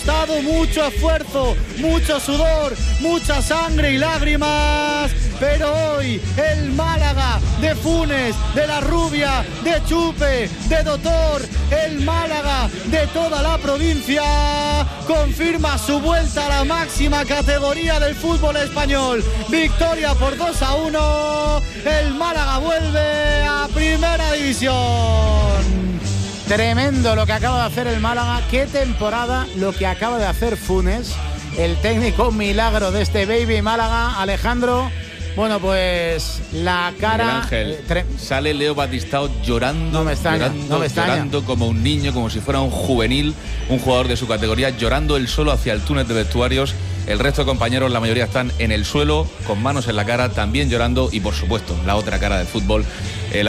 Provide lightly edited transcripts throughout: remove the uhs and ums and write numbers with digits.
Dado mucho esfuerzo, mucho sudor, mucha sangre y lágrimas, pero hoy el Málaga de Funes, de La Rubia, de Chupe, de Dotor, el Málaga de toda la provincia confirma su vuelta a la máxima categoría del fútbol español. Victoria por 2-1, el Málaga vuelve a Primera División. Tremendo lo que acaba de hacer el Málaga, qué temporada lo que acaba de hacer Funes, el técnico milagro de este Baby Málaga. Alejandro, bueno, pues la cara... Miguel Ángel, sale Leo Batistao llorando, no me extraña. Llorando como un niño, como si fuera un juvenil, un jugador de su categoría, llorando él solo hacia el túnel de vestuarios. El resto de compañeros, la mayoría están en el suelo, con manos en la cara, también llorando. Y por supuesto, la otra cara del fútbol, el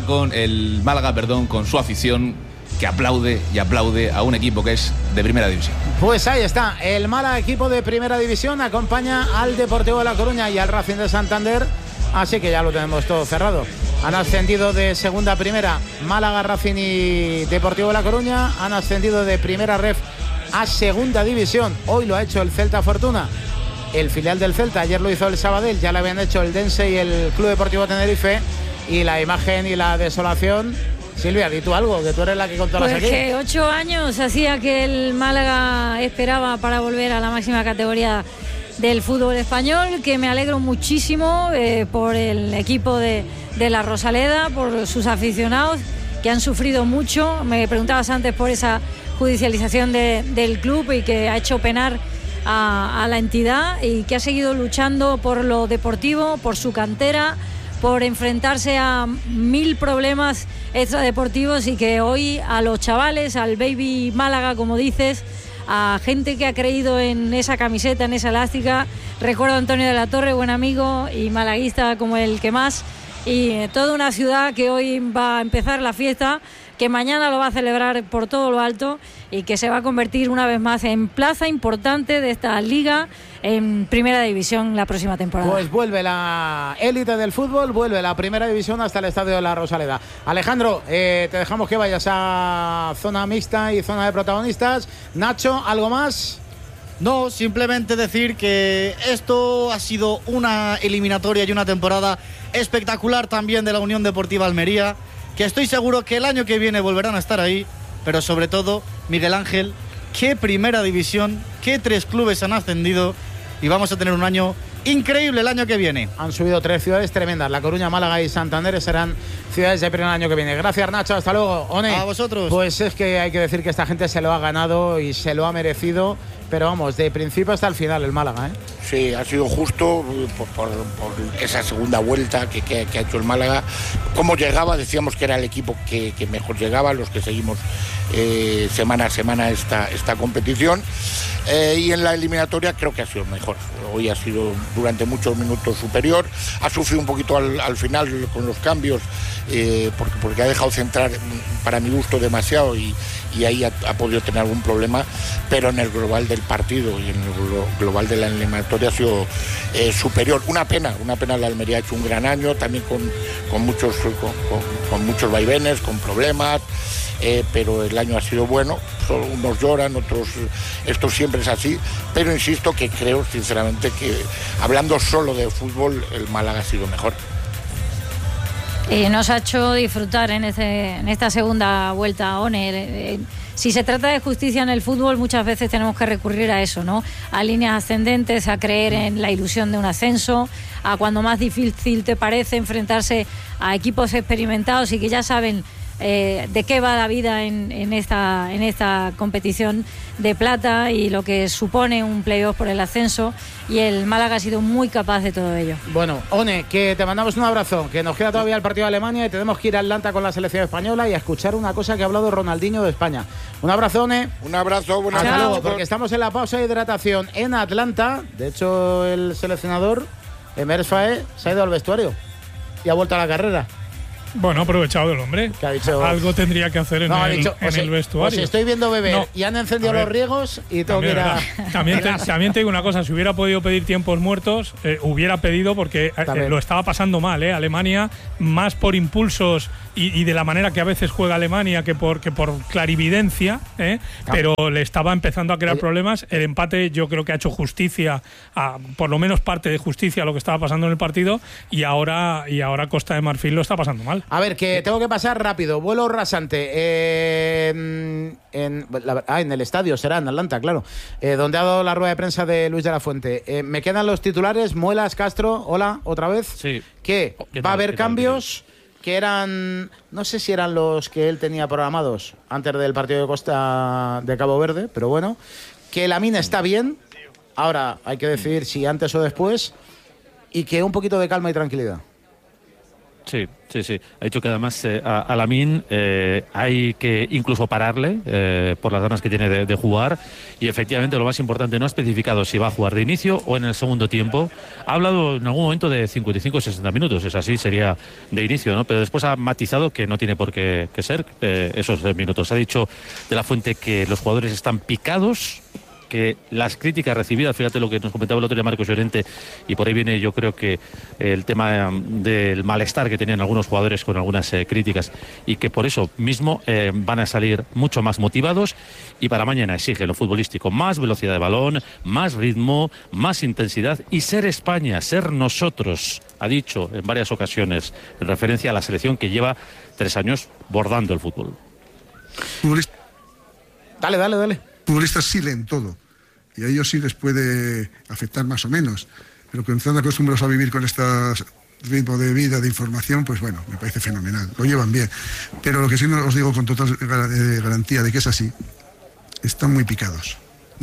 Málaga, con su afición, que aplaude y aplaude a un equipo que es de Primera División. Pues ahí está, el Málaga, equipo de Primera División, acompaña al Deportivo de La Coruña y al Racing de Santander, así que ya lo tenemos todo cerrado. Han ascendido de Segunda a Primera Málaga, Racing y Deportivo de La Coruña, han ascendido de Primera Ref a Segunda División, hoy lo ha hecho el Celta Fortuna, el filial del Celta, ayer lo hizo el Sabadell, ya lo habían hecho el Dense y el Club Deportivo Tenerife, y la imagen y la desolación... Silvia, di tú algo, que tú eres la que controlas pues aquí. Que 8 años hacía que el Málaga esperaba para volver a la máxima categoría del fútbol español, que me alegro muchísimo por el equipo de la Rosaleda, por sus aficionados que han sufrido mucho. Me preguntabas antes por esa judicialización del club y que ha hecho penar a la entidad y que ha seguido luchando por lo deportivo, por su cantera, por enfrentarse a 1000 problemas extradeportivos, y que hoy a los chavales, al Baby Málaga, como dices, a gente que ha creído en esa camiseta, en esa elástica. Recuerdo a Antonio de la Torre, buen amigo y malaguista como el que más, y toda una ciudad que hoy va a empezar la fiesta, que mañana lo va a celebrar por todo lo alto y que se va a convertir una vez más en plaza importante de esta liga en Primera División la próxima temporada. Pues vuelve la élite del fútbol, vuelve la Primera División hasta el Estadio de la Rosaleda. Alejandro, te dejamos que vayas a zona mixta y zona de protagonistas. Nacho, ¿algo más? No, simplemente decir que esto ha sido una eliminatoria y una temporada espectacular también de la Unión Deportiva Almería, que estoy seguro que el año que viene volverán a estar ahí, pero sobre todo, Miguel Ángel, qué Primera División, qué 3 clubes han ascendido, y vamos a tener un año increíble el año que viene. Han subido 3 ciudades tremendas, La Coruña, Málaga y Santander serán ciudades de primer año que viene. Gracias, Nacho, hasta luego. One, a vosotros. Pues es que hay que decir que esta gente se lo ha ganado y se lo ha merecido, pero vamos, de principio hasta el final el Málaga, ¿eh? Sí, ha sido justo por esa segunda vuelta que ha hecho el Málaga. Cómo llegaba, decíamos que era el equipo que mejor llegaba, los que seguimos semana a semana esta competición. Y en la eliminatoria creo que ha sido mejor. Hoy ha sido durante muchos minutos superior. Ha sufrido un poquito al final con los cambios, porque ha dejado centrar, para mi gusto, demasiado, y ahí ha podido tener algún problema, pero en el global del partido y en el global de la eliminatoria ha sido superior. Una pena, la Almería ha hecho un gran año, también con muchos vaivenes, con problemas, pero el año ha sido bueno. Unos lloran, otros, esto siempre es así, pero insisto que creo sinceramente que, hablando solo de fútbol, el Málaga ha sido mejor. Nos ha hecho disfrutar en esta segunda vuelta, One. Si se trata de justicia en el fútbol, muchas veces tenemos que recurrir a eso, ¿no? A líneas ascendentes, a creer en la ilusión de un ascenso, a cuando más difícil te parece enfrentarse a equipos experimentados y que ya saben de qué va la vida en esta competición de plata y lo que supone un playoff por el ascenso, y el Málaga ha sido muy capaz de todo ello. Bueno, One, que te mandamos un abrazo, que nos queda todavía el partido de Alemania y tenemos que ir a Atlanta con la selección española y a escuchar una cosa que ha hablado Ronaldinho de España. Un abrazo, One. Un abrazo, buenas Hasta noches. luego, porque estamos en la pausa de hidratación en Atlanta. De hecho, el seleccionador Emer Faé se ha ido al vestuario y ha vuelto a la carrera. Bueno, aprovechado el hombre. Algo tendría que hacer en el vestuario. Os estoy viendo beber y han encendido los riegos y tengo que ir a... También te digo una cosa, si hubiera podido pedir tiempos muertos, hubiera pedido, porque lo estaba pasando mal, Alemania, más por impulsos y de la manera que a veces juega Alemania que por clarividencia, pero le estaba empezando a crear problemas. El empate yo creo que ha hecho justicia, por lo menos parte de justicia a lo que estaba pasando en el partido, y ahora Costa de Marfil lo está pasando mal. A ver, que tengo que pasar rápido. Vuelo rasante. En el estadio, será en Atlanta, claro. Donde ha dado la rueda de prensa de Luis de la Fuente. Me quedan los titulares. Muelas, Castro, hola, otra vez. Sí. Que va a haber cambios que eran, no sé si eran los que él tenía programados antes del partido de Costa de Cabo Verde, pero bueno. Que Lamine está bien. Ahora hay que decidir si antes o después. Y que un poquito de calma y tranquilidad. Sí. Ha dicho que además a Lamine hay que incluso pararle por las ganas que tiene de jugar, y efectivamente lo más importante, no ha especificado si va a jugar de inicio o en el segundo tiempo. Ha hablado en algún momento de 55 o 60 minutos, es así, sería de inicio, ¿no? Pero después ha matizado que no tiene por qué ser esos minutos. Ha dicho de la Fuente que los jugadores están picados, que las críticas recibidas, fíjate lo que nos comentaba el otro día Marcos Llorente, y por ahí viene yo creo que el tema del malestar que tenían algunos jugadores con algunas críticas, y que por eso mismo van a salir mucho más motivados, y para mañana exige lo futbolístico más velocidad de balón, más ritmo, más intensidad, y ser España, ser nosotros, ha dicho en varias ocasiones en referencia a la selección que lleva 3 años bordando el fútbol. Dale. Futbolistas sí leen todo, y a ellos sí les puede afectar más o menos, pero que están acostumbrados a vivir con este ritmo de vida, de información, pues bueno, me parece fenomenal, lo llevan bien. Pero lo que sí no os digo con total garantía de que es así, están muy picados,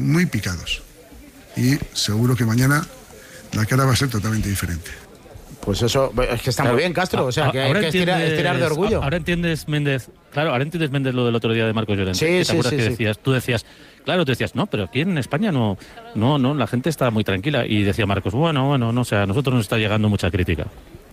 y seguro que mañana la cara va a ser totalmente diferente. Pues eso, es que está muy bien, Castro, o sea, que hay que estirar de orgullo. Ahora entiendes, Méndez, lo del otro día de Marcos Llorente. Tú decías, no, pero aquí en España no, la gente está muy tranquila. Y decía Marcos, bueno, no, o sea, a nosotros nos está llegando mucha crítica.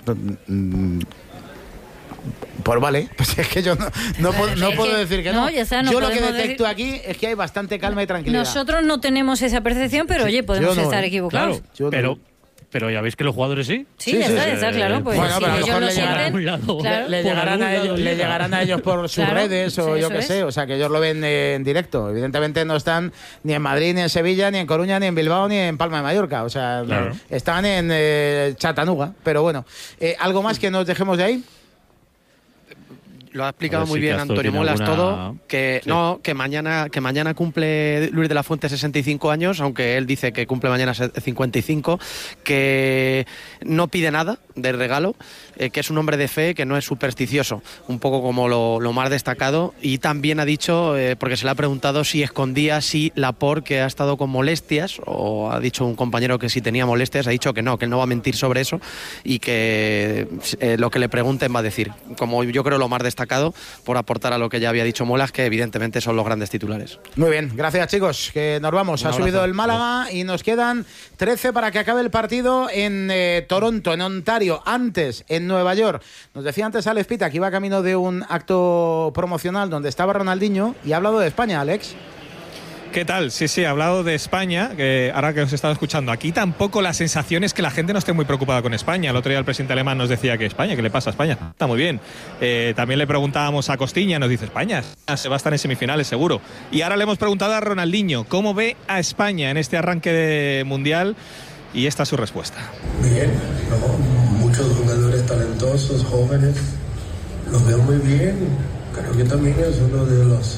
Pues vale, pues es que yo no puedo decir que no. Yo lo que detecto aquí es que hay bastante calma y tranquilidad. Nosotros no tenemos esa percepción, pero oye, podemos estar equivocados. Claro, pero ya veis que los jugadores sí. Sí, está claro. Pues bueno, pero si ellos lo sienten, le llegarán a ellos por sus redes o yo qué sé. O sea, que ellos lo ven en directo. Evidentemente no están ni en Madrid, ni en Sevilla, ni en Coruña, ni en Bilbao, ni en Palma de Mallorca. O sea, están en Chattanooga. Pero bueno, ¿algo más que nos dejemos de ahí? Lo ha explicado muy bien Antonio Muelas todo, que mañana cumple Luis de la Fuente 65 años, aunque él dice que cumple mañana 55, que no pide nada de regalo, que es un hombre de fe, que no es supersticioso, un poco como lo más destacado, y también ha dicho, porque se le ha preguntado si escondía, si Laporte, que ha estado con molestias, o ha dicho un compañero que si tenía molestias, ha dicho que no él no va a mentir sobre eso, y que lo que le pregunten va a decir, como yo creo lo más destacado, por aportar a lo que ya había dicho Muelas, que evidentemente son los grandes titulares. Muy bien, gracias chicos, que nos vamos. Ha subido el Málaga y nos quedan 13 para que acabe el partido en Toronto, en Ontario, antes en Nueva York. Nos decía antes Alex Pita que iba camino de un acto promocional donde estaba Ronaldinho y ha hablado de España, Alex. ¿Qué tal? Sí, ha hablado de España, que ahora que os he estado escuchando aquí, tampoco la sensación es que la gente no esté muy preocupada con España. El otro día el presidente alemán nos decía que España, ¿qué le pasa a España? Está muy bien. También le preguntábamos a Costiña, nos dice España se va a estar en semifinales seguro. Y ahora le hemos preguntado a Ronaldinho, ¿cómo ve a España en este arranque de Mundial? Y esta es su respuesta. Bien, muchos jugadores talentosos, jóvenes, los veo muy bien. Creo que también es uno de los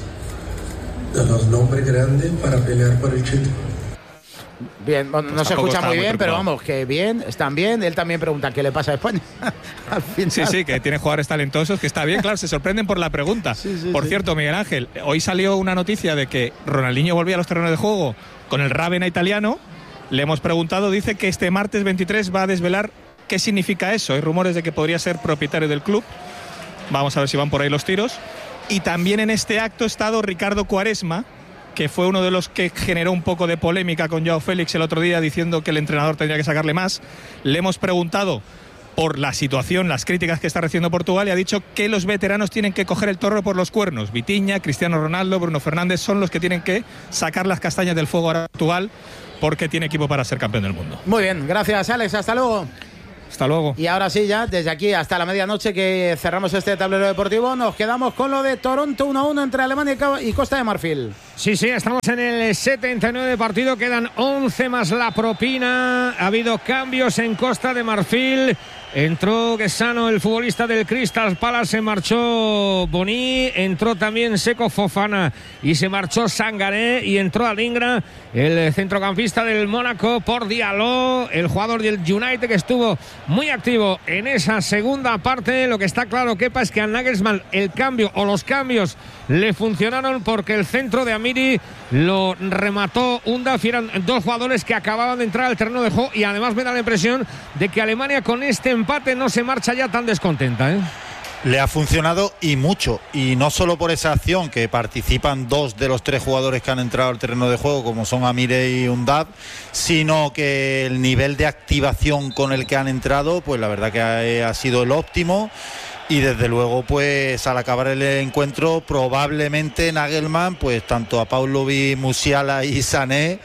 nombres grandes para pelear por el título. Bien, bueno, no se escucha muy bien, pero vamos, que bien, están bien. Él también pregunta qué le pasa a España. Al final. Sí, que tiene jugadores talentosos, que está bien, claro, se sorprenden por la pregunta. Por cierto, Miguel Ángel, hoy salió una noticia de que Ronaldinho volvía a los terrenos de juego con el Ravenna italiano. Le hemos preguntado, dice que este martes 23 va a desvelar qué significa eso. Hay rumores de que podría ser propietario del club. Vamos a ver si van por ahí los tiros. Y también en este acto ha estado Ricardo Quaresma, que fue uno de los que generó un poco de polémica con Joao Félix el otro día, diciendo que el entrenador tendría que sacarle más. Le hemos preguntado por la situación, las críticas que está recibiendo Portugal, y ha dicho que los veteranos tienen que coger el toro por los cuernos. Vitinha, Cristiano Ronaldo, Bruno Fernández son los que tienen que sacar las castañas del fuego ahora Portugal, porque tiene equipo para ser campeón del mundo. Muy bien, gracias Alex, hasta luego. Hasta luego. Y ahora sí, ya desde aquí hasta la medianoche que cerramos este tablero deportivo, nos quedamos con lo de Toronto 1-1 entre Alemania y Costa de Marfil. Sí, estamos en el 79 de partido, quedan 11 más la propina. Ha habido cambios en Costa de Marfil. Entró Guesano, el futbolista del Crystal Palace, se marchó Boni, entró también Seko Fofana y se marchó Sangaré, y entró Adingra, el centrocampista del Mónaco, por Diallo, el jugador del United, que estuvo muy activo en esa segunda parte. Lo que está claro, Kepa, es que a Nagelsmann el cambio o los cambios le funcionaron, porque el centro de Amiri lo remató Undaf, y eran dos jugadores que acababan de entrar al terreno de juego, y además me da la impresión de que Alemania con este empate no se marcha ya tan descontenta, ¿eh? Le ha funcionado y mucho, y no solo por esa acción, que participan 2 de los 3 jugadores que han entrado al terreno de juego, como son Amire y Undaf, sino que el nivel de activación con el que han entrado, pues la verdad que ha sido el óptimo. Y desde luego, pues al acabar el encuentro, probablemente Nagelsmann, pues tanto a Paunovic, Musiala y Sané,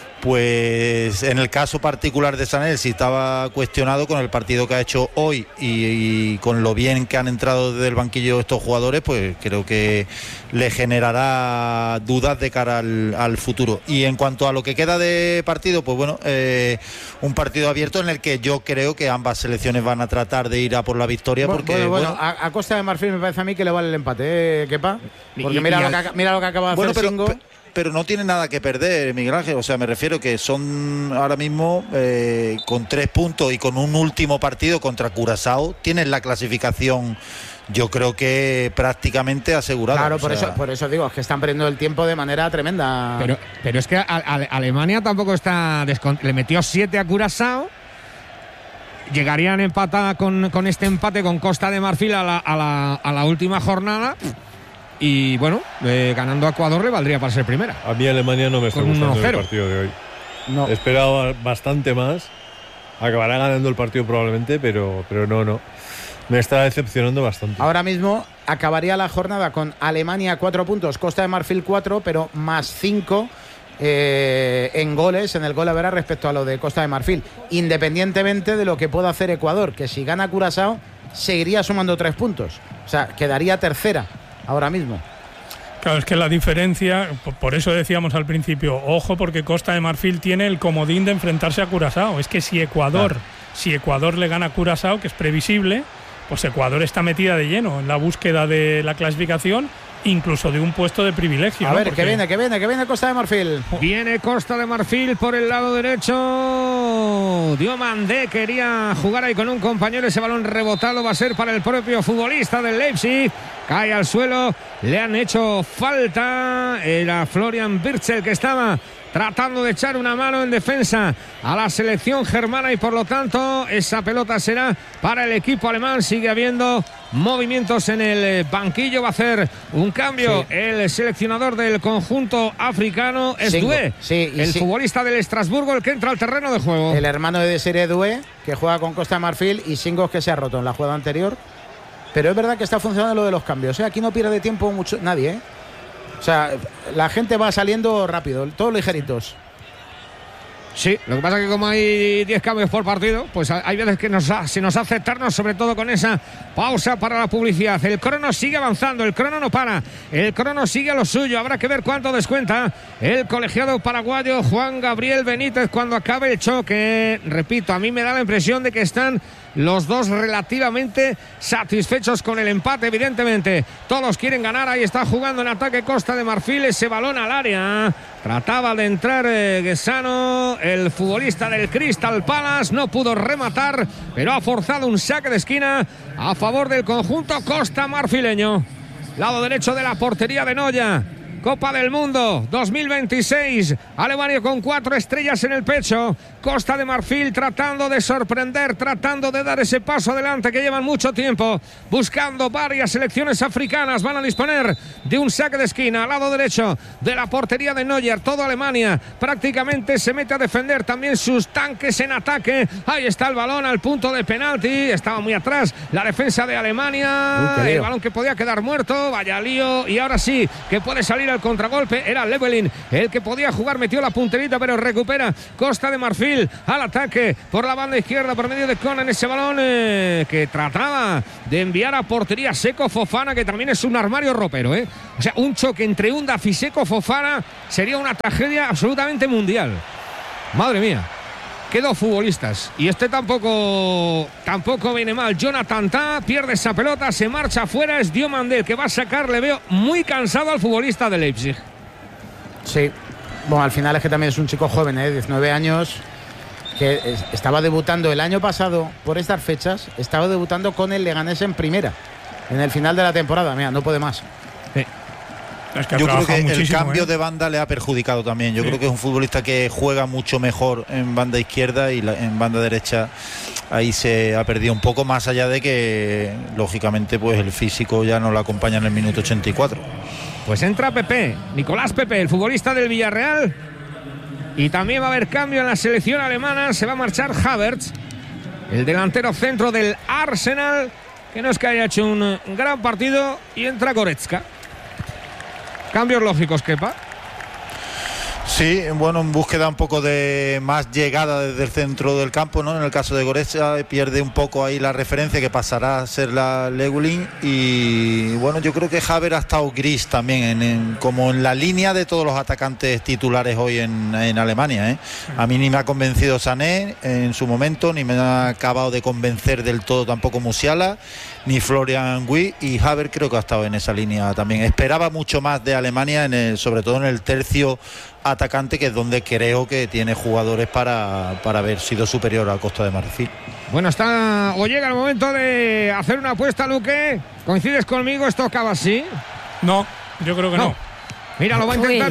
pues en el caso particular de Sané, si estaba cuestionado con el partido que ha hecho hoy y con lo bien que han entrado desde el banquillo estos jugadores, pues creo que le generará dudas de cara al futuro. Y en cuanto a lo que queda de partido, pues bueno, un partido abierto en el que yo creo que ambas selecciones van a tratar de ir a por la victoria, porque a Costa de Marfil me parece a mí que le vale el empate, Kepa, porque mira lo que acaba de hacer Singo. Pero no tiene nada que perder, Miguel Ángel. O sea, me refiero que son ahora mismo con 3 puntos y con un último partido contra Curazao, tienen la clasificación, yo creo que prácticamente asegurada. Claro, por eso digo, es que están perdiendo el tiempo de manera tremenda. Pero es que Alemania tampoco está le metió 7 a Curazao. Llegarían empatada con este empate con Costa de Marfil a la última jornada. Y bueno, ganando a Ecuador le valdría para ser primera. A mí Alemania no me está gustando el partido de hoy. No. Esperaba bastante más. Acabará ganando el partido probablemente, pero no. Me está decepcionando bastante. Ahora mismo acabaría la jornada con Alemania 4 puntos, Costa de Marfil 4, pero más 5 en goles, en el gol a ver respecto a lo de Costa de Marfil, independientemente de lo que pueda hacer Ecuador, que si gana Curazao seguiría sumando 3 puntos. O sea, quedaría tercera ahora mismo. Claro, es que la diferencia, por eso decíamos al principio, ojo, porque Costa de Marfil tiene el comodín de enfrentarse a Curazao. Es que si Ecuador le gana a Curazao, que es previsible, pues Ecuador está metida de lleno en la búsqueda de la clasificación, incluso de un puesto de privilegio. A ver, porque... que viene Costa de Marfil. Viene Costa de Marfil por el lado derecho. Diomandé quería jugar ahí con un compañero. Ese balón rebotado va a ser para el propio futbolista del Leipzig. Cae al suelo. Le han hecho falta. Era Florian Wirtz que estaba tratando de echar una mano en defensa a la selección germana, y por lo tanto esa pelota será para el equipo alemán. Sigue habiendo movimientos en el banquillo. Va a hacer un cambio el seleccionador del conjunto africano, es Doué, futbolista del Estrasburgo, el que entra al terreno de juego. El hermano de Desiré Doué, que juega con Costa de Marfil, y Singos, que se ha roto en la jugada anterior. Pero es verdad que está funcionando lo de los cambios, Aquí no pierde tiempo nadie, O sea, la gente va saliendo rápido, todos ligeritos. Sí, lo que pasa es que como hay 10 cambios por partido, pues hay veces que se nos hace eterno, sobre todo con esa pausa para la publicidad. El crono sigue avanzando, el crono no para, el crono sigue a lo suyo. Habrá que ver cuánto descuenta el colegiado paraguayo Juan Gabriel Benítez cuando acabe el choque. Repito, a mí me da la impresión de que están los dos relativamente satisfechos con el empate, evidentemente. Todos quieren ganar. Ahí está jugando en ataque Costa de Marfil, ese balón al área. Trataba de entrar Guesano, el futbolista del Crystal Palace. No pudo rematar, pero ha forzado un saque de esquina a favor del conjunto costa marfileño. Lado derecho de la portería de Noya. Copa del Mundo 2026. Alemania con 4 estrellas en el pecho. Costa de Marfil tratando de sorprender, tratando de dar ese paso adelante que llevan mucho tiempo, buscando varias selecciones africanas. Van a disponer de un saque de esquina al lado derecho de la portería de Neuer. Todo Alemania prácticamente se mete a defender también sus tanques en ataque. Ahí está el balón al punto de penalti. Estaba muy atrás la defensa de Alemania. El balón que podía quedar muerto. Vaya lío. Y ahora sí que puede salir al contragolpe. Era Levelin el que podía jugar. Metió la punterita, pero recupera Costa de Marfil al ataque por la banda izquierda por medio de Conan. Ese balón que trataba de enviar a portería Seko Fofana, que también es un armario ropero, O sea, un choque entre Undav y Seko Fofana sería una tragedia absolutamente mundial. Madre mía. Quedó futbolistas. Y este tampoco viene mal. Jonathan Tah pierde esa pelota, se marcha afuera. Es Diomandé el que va a sacar. Le veo muy cansado al futbolista de Leipzig. Sí. Bueno, al final es que también es un chico joven, 19 años, que estaba debutando el año pasado por estas fechas. Estaba debutando con el Leganés en primera, en el final de la temporada. Mira, no puede más. Es que yo creo que el cambio de banda le ha perjudicado también. Yo creo que es un futbolista que juega mucho mejor en banda izquierda y en banda derecha ahí se ha perdido un poco, más allá de que lógicamente pues el físico ya no lo acompaña en el minuto 84. Pues entra Pepe, Nicolás Pepe, el futbolista del Villarreal, y también va a haber cambio en la selección alemana. Se va a marchar Havertz, el delantero centro del Arsenal, que no es que haya hecho un gran partido, y entra Goretzka. Cambios lógicos, Kepa. Sí, bueno, en búsqueda un poco de más llegada desde el centro del campo, ¿no? En el caso de Goretzka pierde un poco ahí la referencia, que pasará a ser la Levelin. Y bueno, yo creo que Havertz ha estado gris también, como en la línea de todos los atacantes titulares hoy en Alemania, A mí ni me ha convencido Sané en su momento, ni me ha acabado de convencer del todo tampoco Musiala, ni Florian Wirtz, y Havertz creo que ha estado en esa línea también. Esperaba mucho más de Alemania, sobre todo en el tercio atacante, que es donde creo que tiene jugadores para haber sido superior a Costa de Marfil. Bueno, llega el momento de hacer una apuesta, Luque. ¿Coincides conmigo? ¿Esto acaba así? No, yo creo que no. Mira, lo va a intentar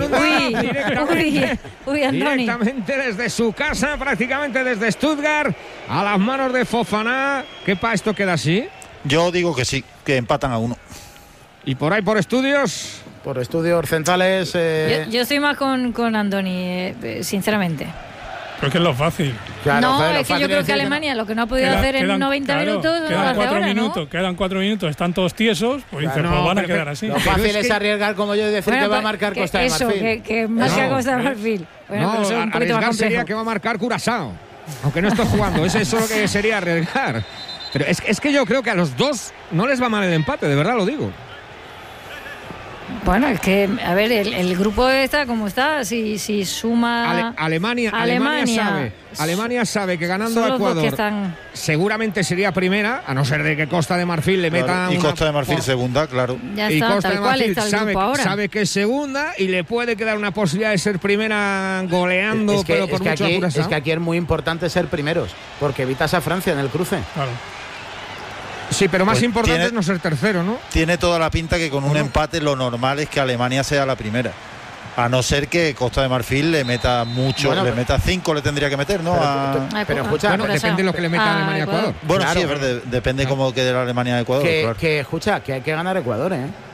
Andoni. Directamente desde su casa, prácticamente desde Stuttgart, a las manos de Fofana. ¿Qué pa' esto queda así? Yo digo que sí, que empatan a 1. ¿Y por ahí por estudios? Por estudios centrales. Yo estoy más con Andoni, sinceramente. Pero es que es lo fácil. Claro, no, es que yo creo que Alemania lo que no ha podido hacer en 90 minutos no lo hace ahora, ¿no? Quedan 4 minutos, están todos tiesos, pues dices, pues van a quedar así. Lo fácil es arriesgar, como yo, y decir que va a marcar Costa de Marfil. Eso, que marca Costa de Marfil. Bueno, no, arriesgar sería que va a marcar Curazao, aunque no esté jugando. Eso es lo que sería arriesgar. Pero es que yo creo que a los dos no les va mal el empate, de verdad lo digo. Bueno, es que, a ver, el grupo está como está, si suma... Alemania sabe que ganando a Ecuador seguramente sería primera, a no ser de que Costa de Marfil le meta... Y Costa de Marfil segunda, claro. Ya y está, Costa de Marfil sabe que es segunda y le puede quedar una posibilidad de ser primera goleando, pero por mucho Curazao. Es que aquí es muy importante ser primeros, porque evitas a Francia en el cruce. Claro. Sí, pero más importante es no ser tercero, ¿no? Tiene toda la pinta que con un empate lo normal es que Alemania sea la primera. A no ser que Costa de Marfil le meta mucho, le meta 5, le tendría que meter, ¿no? Pero escucha, depende de lo que le meta Alemania a Ecuador. Bueno, claro, sí, es verdad, depende cómo quede la Alemania de Ecuador. Escucha, que hay que ganar Ecuador,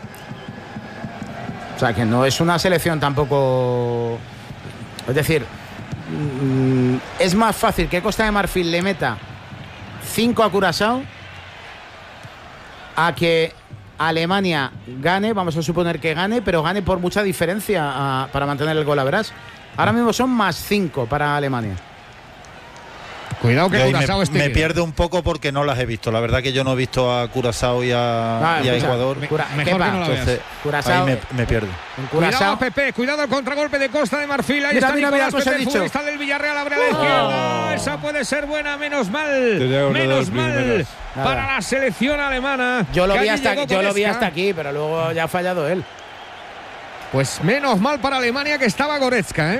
O sea, que no es una selección tampoco... Es decir, es más fácil que Costa de Marfil le meta 5 a Curazao a que Alemania gane, vamos a suponer que gane, pero gane por mucha diferencia para mantener el gol a verás. Ahora mismo son +5 para Alemania. Cuidado que Curazao me pierde un poco porque no las he visto. La verdad que yo no he visto a Curazao y a Ecuador. Mejor que no la veas. Curazao, ahí me pierdo. Cuidado, Pepe, cuidado el contragolpe de Costa de Marfil. Ahí está Nicolás Pepe, el futbolista del Villarreal, abre a la izquierda. Esa puede ser buena, menos mal para la selección alemana. Yo lo vi hasta aquí, pero luego ya ha fallado él. Pues menos mal para Alemania que estaba Goretzka,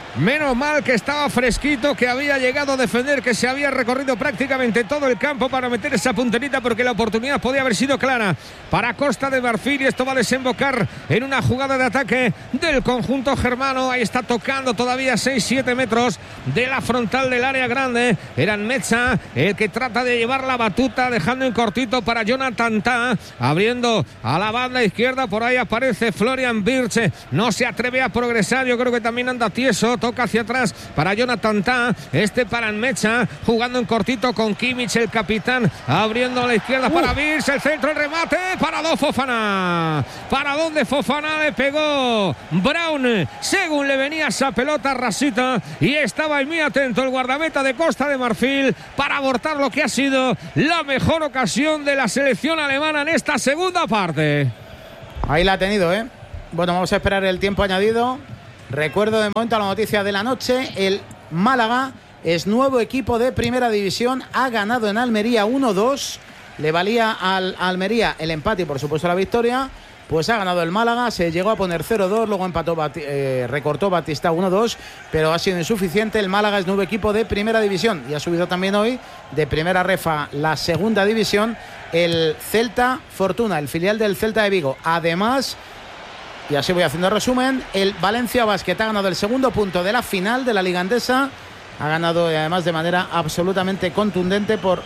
Menos mal que estaba fresquito, que había llegado a defender, que se había recorrido prácticamente todo el campo para meter esa punterita, porque la oportunidad podía haber sido clara para Costa de Marfil, y esto va a desembocar en una jugada de ataque del conjunto germano. Ahí está tocando todavía 6-7 metros de la frontal del área grande. Era Mecha el que trata de llevar la batuta, dejando en cortito para Jonathan Tah, abriendo a la banda izquierda. Por ahí aparece Florian Wirtz, no se atreve a progresar, yo creo que también anda tieso. Toca hacia atrás para Jonathan Tah, para Mecha, jugando en cortito con Kimmich, el capitán, abriendo a la izquierda para Wirtz, el centro, el remate, parado Fofana. ¿Para dónde Fofana? Le pegó Brown, según le venía esa pelota rasita, y estaba ahí muy atento el guardameta de Costa de Marfil para abortar lo que ha sido la mejor ocasión de la selección alemana en esta segunda parte. Ahí la ha tenido, ¿eh? Bueno, vamos a esperar el tiempo añadido. Recuerdo de momento la noticia de la noche: el Málaga es nuevo equipo de primera división, ha ganado en Almería 1-2, le valía al Almería el empate y por supuesto la victoria. Pues ha ganado el Málaga, se llegó a poner 0-2, luego empató, recortó Batista 1-2, pero ha sido insuficiente. El Málaga es nuevo equipo de primera división y ha subido también hoy de primera refa la segunda división el Celta Fortuna, el filial del Celta de Vigo. Además, y así voy haciendo resumen, el Valencia Basket ha ganado el segundo punto de la final de la Liga Endesa. Ha ganado, y además de manera absolutamente contundente, por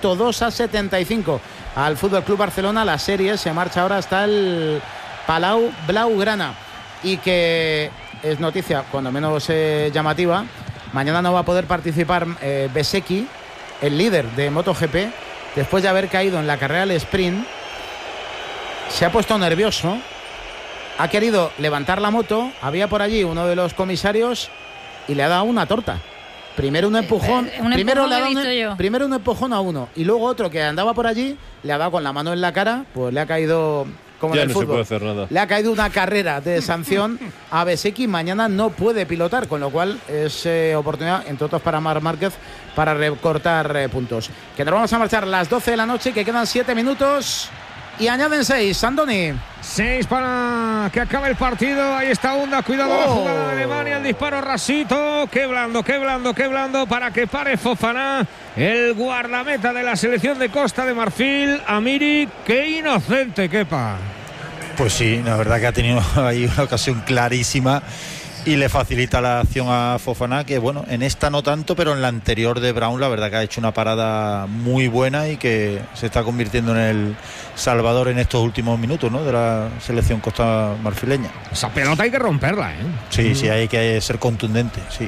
102-75 al Fútbol Club Barcelona. La serie se marcha ahora hasta el Palau Blaugrana, y que es noticia cuando menos llamativa. Mañana no va a poder participar Bezzecchi, el líder de MotoGP, después de haber caído en la carrera al sprint. Se ha puesto nervioso, ha querido levantar la moto, había por allí uno de los comisarios y le ha dado una torta. Primero un empujón, primero un empujón a uno, y luego otro que andaba por allí le ha dado con la mano en la cara, pues le ha caído, como ya en el no fútbol, se puede hacer nada. Le ha caído una carrera de sanción a Bezzecchi. Mañana no puede pilotar, con lo cual es oportunidad, entre otros, para Marc Márquez para recortar puntos. Que nos vamos a marchar a las 12 de la noche, que quedan 7 minutos y añaden 6, Andoni. 6 para que acabe el partido. Ahí está Hunda, cuidado la jugada de Alemania, el disparo rasito. Qué blando para que pare Fofana, el guardameta de la selección de Costa de Marfil. Amiri, qué inocente, Kepa. Pues sí, la verdad que ha tenido ahí una ocasión clarísima y le facilita la acción a Fofana, que bueno, en esta no tanto, pero en la anterior de Brown la verdad que ha hecho una parada muy buena y que se está convirtiendo en el salvador en estos últimos minutos, ¿no?, de la selección costa marfileña. Esa pelota hay que romperla, ¿eh? Sí, hay que ser contundente, sí.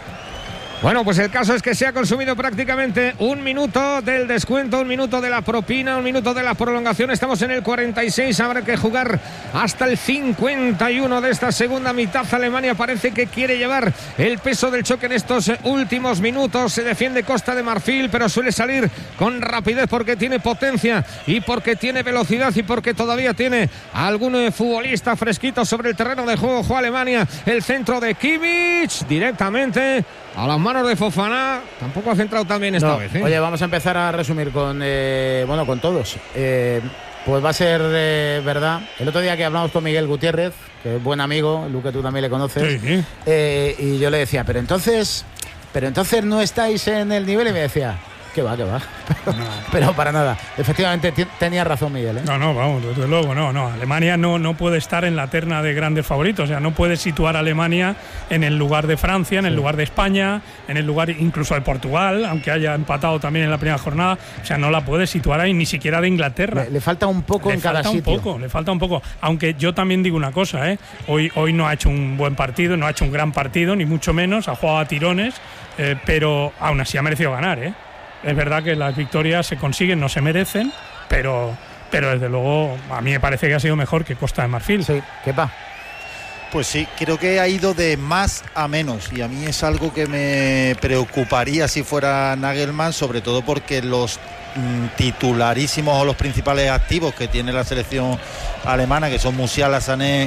Bueno, pues el caso es que se ha consumido prácticamente un minuto del descuento, un minuto de la propina, un minuto de la prolongación. Estamos en el 46, habrá que jugar hasta el 51 de esta segunda mitad. Alemania parece que quiere llevar el peso del choque en estos últimos minutos. Se defiende Costa de Marfil, pero suele salir con rapidez porque tiene potencia y porque tiene velocidad y porque todavía tiene algún futbolista fresquito sobre el terreno de juego. Juega Alemania, el centro de Kimmich directamente a las manos de Fofana. Tampoco ha centrado tan bien esta vez, ¿eh? Oye, vamos a empezar a resumir con con todos. Pues va a ser verdad. El otro día que hablamos con Miguel Gutiérrez, que es buen amigo, Luque, tú también le conoces, sí. Y yo le decía, pero entonces no estáis en el nivel, y me decía, que va. Pero para nada. Efectivamente tenía razón Miguel, ¿eh? No, vamos, desde luego, no. Alemania no puede estar en la terna de grandes favoritos. O sea, no puede situar a Alemania en el lugar de Francia, en el lugar de España, en el lugar incluso de Portugal, aunque haya empatado también en la primera jornada. O sea, no la puede situar ahí, ni siquiera de Inglaterra. Le falta un poco en cada sitio. Le falta un poco. Aunque yo también digo una cosa, ¿eh? Hoy no ha hecho un buen partido, no ha hecho un gran partido, ni mucho menos. Ha jugado a tirones, pero aún así ha merecido ganar, ¿eh? Es verdad que las victorias se consiguen, no se merecen, pero desde luego a mí me parece que ha sido mejor que Costa de Marfil. Sí, Kepa. Pues sí, creo que ha ido de más a menos, y a mí es algo que me preocuparía si fuera Nagelsmann, sobre todo porque los titularísimos o los principales activos que tiene la selección alemana, que son Musiala, Sané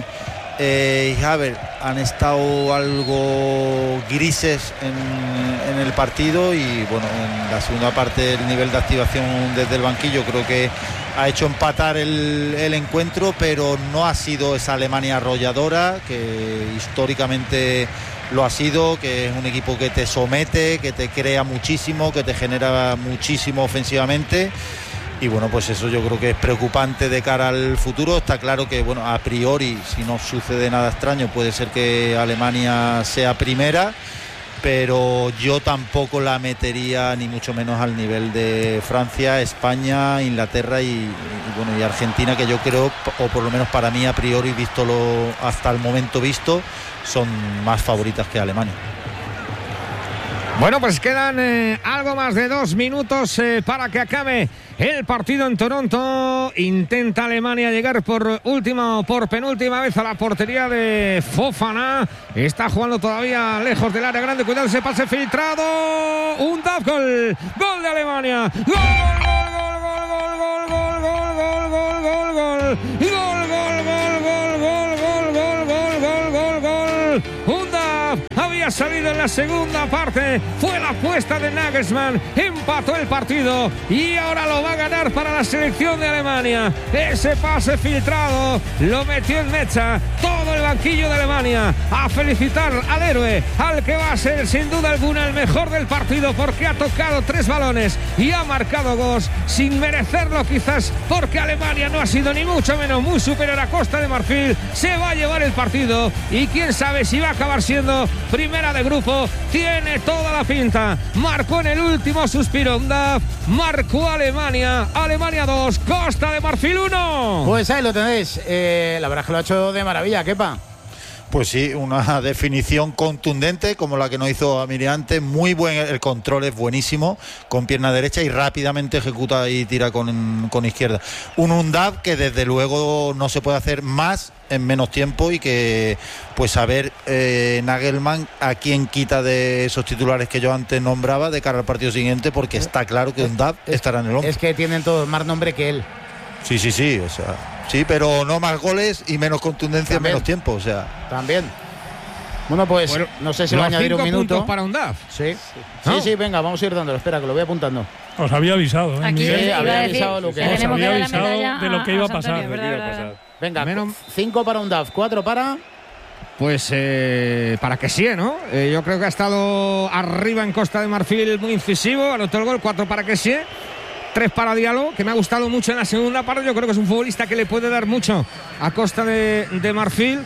y Havertz, han estado algo grises en el partido, y bueno, en la segunda parte el nivel de activación desde el banquillo creo que ha hecho empatar el encuentro, pero no ha sido esa Alemania arrolladora que históricamente lo ha sido, que es un equipo que te somete, que te crea muchísimo, que te genera muchísimo ofensivamente. Y bueno, pues eso yo creo que es preocupante de cara al futuro. Está claro que, bueno, a priori, si no sucede nada extraño, puede ser que Alemania sea primera, pero yo tampoco la metería ni mucho menos al nivel de Francia, España, Inglaterra y Argentina, que yo creo, o por lo menos para mí a priori, hasta el momento visto, son más favoritas que Alemania. Bueno, pues quedan algo más de 2 minutos para que acabe el partido en Toronto. Intenta Alemania llegar por penúltima vez a la portería de Fofana. Está jugando todavía lejos del área grande. Cuidado ese pase filtrado. Un tap, gol de Alemania. Gol. Había salido en la segunda parte, fue la apuesta de Nagelsmann, empató el partido y ahora lo va a ganar para la selección de Alemania. Ese pase filtrado lo metió en mecha todo el banquillo de Alemania. A felicitar al héroe, al que va a ser sin duda alguna el mejor del partido, porque ha tocado 3 balones y ha marcado goles sin merecerlo quizás, porque Alemania no ha sido ni mucho menos muy superior a Costa de Marfil. Se va a llevar el partido y quién sabe si va a acabar siendo primera de grupo. Tiene toda la pinta. Marcó en el último suspiro Undav, marcó Alemania 2, Costa de Marfil 1. Pues ahí lo tenéis. La verdad es que lo ha hecho de maravilla, Kepa. Pues sí, una definición contundente como la que nos hizo Amiri antes. Muy buen, el control es buenísimo, con pierna derecha y rápidamente ejecuta y tira con izquierda. Un Undav que desde luego no se puede hacer más en menos tiempo, y que pues a ver Nagelsmann a quién quita de esos titulares que yo antes nombraba de cara al partido siguiente, porque está claro que Undav estará en el 11. Es que tienen todos más nombre que él. Sí, o sea, sí, pero no más goles y menos contundencia en menos tiempo, o sea. También. Bueno, pues no sé si va a añadir un minuto. Puntos para Undav. Sí. Sí, venga, vamos a ir dándolo. Espera, que lo voy apuntando. Os había avisado, ¿eh? Aquí había avisado lo que os había avisado de lo que iba a pasar. Venga, 5 para Undav, 4 para... Pues para que sí, ¿no? Yo creo que ha estado arriba en Costa de Marfil muy incisivo, anotó el gol. 4 para que sí, 3 para Diallo, que me ha gustado mucho en la segunda parte. Yo creo que es un futbolista que le puede dar mucho a Costa de Marfil.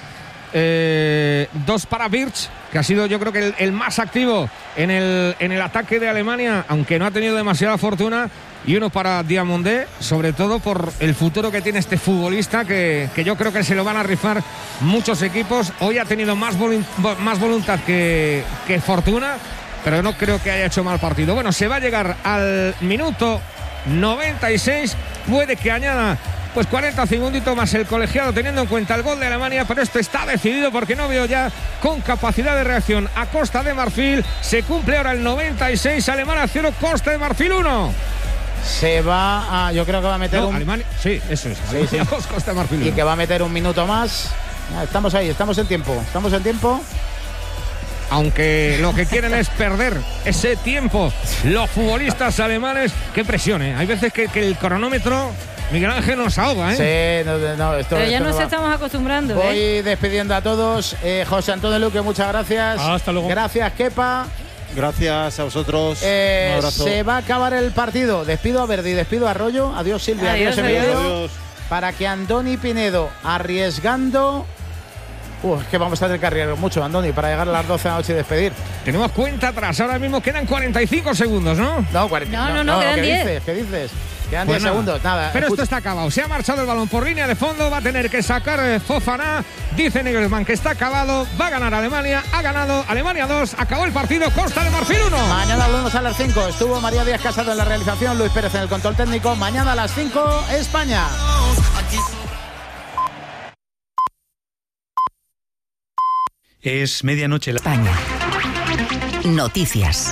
2 para Birch, que ha sido yo creo que el más activo en el ataque de Alemania, aunque no ha tenido demasiada fortuna. Y 1 para Diamondé, sobre todo por el futuro que tiene este futbolista, que yo creo que se lo van a rifar muchos equipos. Hoy ha tenido más voluntad que fortuna, pero no creo que haya hecho mal partido. Bueno, se va a llegar al minuto 96, puede que añada pues 40 segunditos más el colegiado, teniendo en cuenta el gol de Alemania, pero esto está decidido porque no veo ya con capacidad de reacción a Costa de Marfil. Se cumple ahora el 96, Alemania 0, Costa de Marfil 1. Se va a... Yo creo que va a meter Alemania, sí, eso es. Sí. Costa de Marfil 1. Y que va a meter un minuto más. Estamos ahí, estamos en tiempo. Aunque lo que quieren es perder ese tiempo los futbolistas alemanes. Qué presión, ¿eh? Hay veces que el cronómetro, Miguel Ángel, nos ahoga, ¿eh? Sí, pero ya nos no estamos acostumbrando. Voy despidiendo a todos. José Antonio Luque, muchas gracias. Hasta luego. Gracias, Kepa. Gracias a vosotros. Un abrazo. Se va a acabar el partido. Despido a Verdi, despido a Arroyo. Adiós, Silvia. Adiós. Para que Andoni Pinedo, arriesgando... es que vamos a tener que arriesgar mucho, Andoni, para llegar a las 12 de la noche y despedir. Tenemos cuenta atrás. Ahora mismo quedan 45 segundos, ¿no? No, quedan 10. ¿Qué dices? Quedan pues 10 segundos, nada. Pero esto está acabado. Se ha marchado el balón por línea de fondo. Va a tener que sacar Fofana. Dice Nagelsmann que está acabado. Va a ganar Alemania. Ha ganado Alemania 2. Acabó el partido. Costa de Marfil 1. Mañana volvemos a las 5. Estuvo María Díaz Casado en la realización. Luis Pérez en el control técnico. Mañana a las 5, España. Es medianoche. España. Noticias.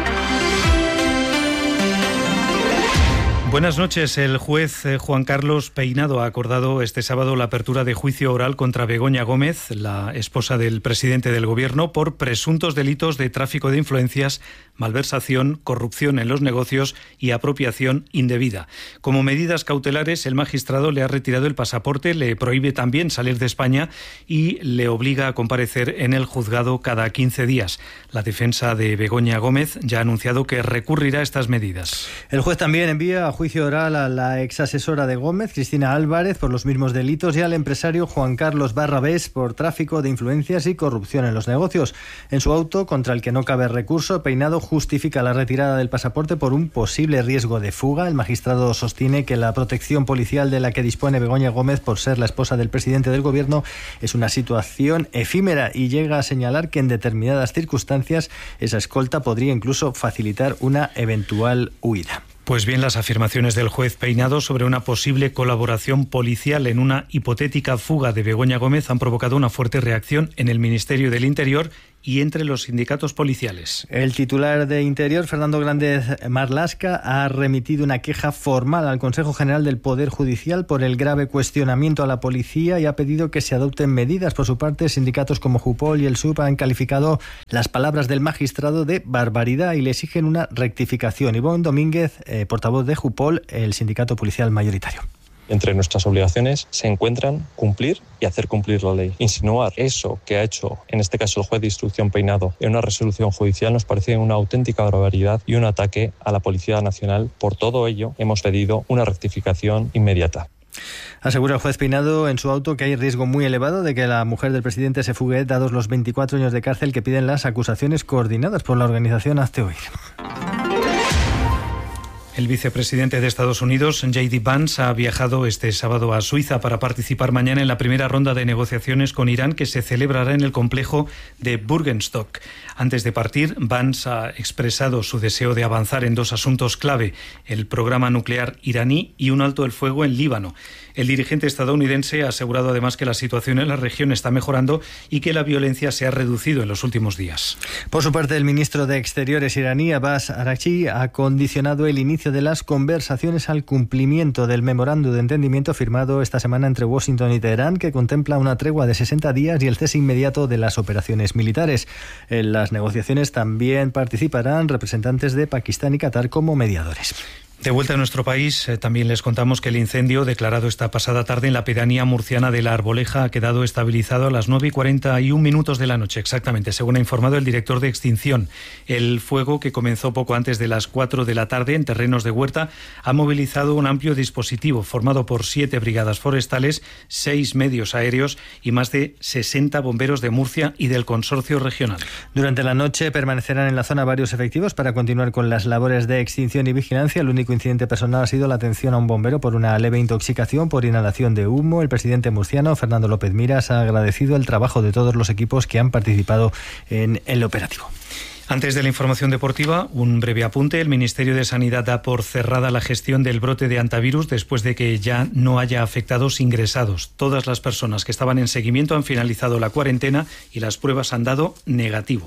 Buenas noches. El juez Juan Carlos Peinado ha acordado este sábado la apertura de juicio oral contra Begoña Gómez, la esposa del presidente del Gobierno, por presuntos delitos de tráfico de influencias, malversación, corrupción en los negocios y apropiación indebida. Como medidas cautelares, el magistrado le ha retirado el pasaporte, le prohíbe también salir de España y le obliga a comparecer en el juzgado cada 15 días. La defensa de Begoña Gómez ya ha anunciado que recurrirá a estas medidas. El juez también envía a juicio oral a la exasesora de Gómez, Cristina Álvarez, por los mismos delitos y al empresario Juan Carlos Barrabés por tráfico de influencias y corrupción en los negocios. En su auto, contra el que no cabe recurso, Peinado justifica la retirada del pasaporte por un posible riesgo de fuga. El magistrado sostiene que la protección policial de la que dispone Begoña Gómez por ser la esposa del presidente del gobierno es una situación efímera y llega a señalar que en determinadas circunstancias esa escolta podría incluso facilitar una eventual huida. Pues bien, las afirmaciones del juez Peinado sobre una posible colaboración policial en una hipotética fuga de Begoña Gómez han provocado una fuerte reacción en el Ministerio del Interior y entre los sindicatos policiales. El titular de Interior, Fernando Grande Marlasca, ha remitido una queja formal al Consejo General del Poder Judicial por el grave cuestionamiento a la policía y ha pedido que se adopten medidas. Por su parte, sindicatos como Jupol y el SUB han calificado las palabras del magistrado de barbaridad y le exigen una rectificación. Ivonne Domínguez, portavoz de Jupol, el sindicato policial mayoritario. Entre nuestras obligaciones se encuentran cumplir y hacer cumplir la ley. Insinuar eso que ha hecho, en este caso el juez de instrucción Peinado, en una resolución judicial nos parece una auténtica barbaridad y un ataque a la Policía Nacional. Por todo ello, hemos pedido una rectificación inmediata. Asegura el juez Peinado en su auto que hay riesgo muy elevado de que la mujer del presidente se fugue, dados los 24 años de cárcel que piden las acusaciones coordinadas por la organización Hazte Oír. El vicepresidente de Estados Unidos, J.D. Vance, ha viajado este sábado a Suiza para participar mañana en la primera ronda de negociaciones con Irán que se celebrará en el complejo de Burgenstock. Antes de partir, Vance ha expresado su deseo de avanzar en dos asuntos clave: el programa nuclear iraní y un alto el fuego en Líbano. El dirigente estadounidense ha asegurado además que la situación en la región está mejorando y que la violencia se ha reducido en los últimos días. Por su parte, el ministro de Exteriores iraní, Abbas Araghchi, ha condicionado el inicio de las conversaciones al cumplimiento del memorando de entendimiento firmado esta semana entre Washington y Teherán, que contempla una tregua de 60 días y el cese inmediato de las operaciones militares. En las negociaciones también participarán representantes de Pakistán y Qatar como mediadores. De vuelta a nuestro país, también les contamos que el incendio declarado esta pasada tarde en la pedanía murciana de La Arboleja ha quedado estabilizado a las 9:41 de la noche, exactamente, según ha informado el director de extinción. El fuego, que comenzó poco antes de las 4 de la tarde en terrenos de huerta, ha movilizado un amplio dispositivo formado por 7 brigadas forestales, 6 medios aéreos y más de 60 bomberos de Murcia y del consorcio regional. Durante la noche permanecerán en la zona varios efectivos para continuar con las labores de extinción y vigilancia. El único incidente personal ha sido la atención a un bombero por una leve intoxicación por inhalación de humo. El presidente murciano, Fernando López Miras, ha agradecido el trabajo de todos los equipos que han participado en el operativo. Antes de la información deportiva, un breve apunte. El Ministerio de Sanidad da por cerrada la gestión del brote de antivirus después de que ya no haya afectados ingresados. Todas las personas que estaban en seguimiento han finalizado la cuarentena y las pruebas han dado negativo.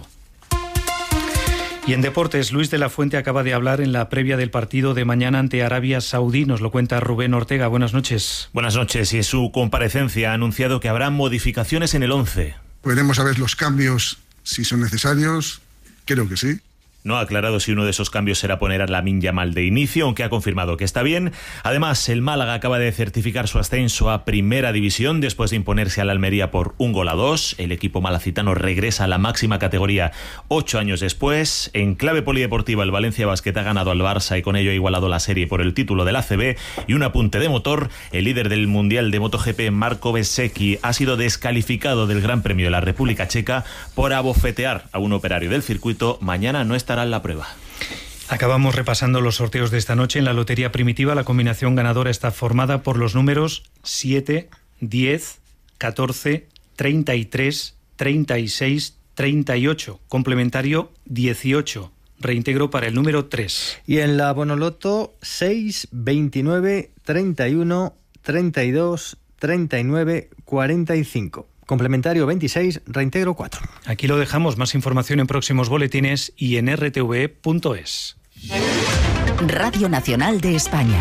Y en deportes, Luis de la Fuente acaba de hablar en la previa del partido de mañana ante Arabia Saudí. Nos lo cuenta Rubén Ortega. Buenas noches. Buenas noches. Y en su comparecencia ha anunciado que habrá modificaciones en el 11. Podremos saber los cambios si son necesarios. Creo que sí. No ha aclarado si uno de esos cambios será poner a Lamine Yamal de inicio, aunque ha confirmado que está bien. Además, el Málaga acaba de certificar su ascenso a Primera División después de imponerse al Almería por 1-2. El equipo malacitano regresa a la máxima categoría 8 años después. En clave polideportiva, el Valencia Basket ha ganado al Barça y con ello ha igualado la serie por el título del ACB. Y un apunte de motor: el líder del Mundial de MotoGP, Marco Bezzecchi, ha sido descalificado del Gran Premio de la República Checa por abofetear a un operario del circuito. Mañana no estará en la prueba. Acabamos repasando los sorteos de esta noche. En la Lotería Primitiva, la combinación ganadora está formada por los números 7, 10, 14, 33, 36, 38. Complementario 18. Reintegro para el número 3. Y en la Bonoloto 6, 29, 31, 32, 39, 45. Complementario 26, reintegro 4. Aquí lo dejamos. Más información en próximos boletines y en rtve.es. Radio Nacional de España.